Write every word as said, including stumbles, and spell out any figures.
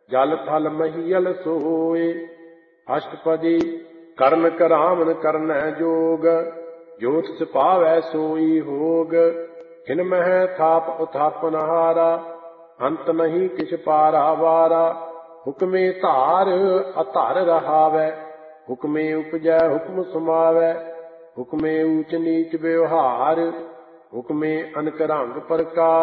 ਜਲ ਥਲ ਮਹੀਲ ਸੋਏ। ਅਸ਼ਟਪਦੀ ਕਰਨ ਕਰਾਮਨ ਕਰਨੈ ਜੋਗ, ਜੋਤ ਸਿਪਾਵੈ ਸੋਈ ਹੋਗ। ਖਿਨ ਮਹਿ ਥਾਪ ਉਥਾਪਨ ਹਾਰਾ, ਅੰਤ ਨਹੀਂ ਕਿਛ ਪਾਰਾ ਵਾਰਾ। ਹੁਕਮੇ ਧਾਰ ਅਧਰ ਰਹਾਵੈ, ਹੁਕਮੇ ਉਪਜੈ ਹੁਕਮ ਸਮਾਵੈ। ਹੁਕਮੇ ਊਚ ਨੀਚ ਵਿਵਹਾਰ, ਹੁਕਮੇ ਅਨਕ ਰੰਗ ਪ੍ਰਕਾਰ।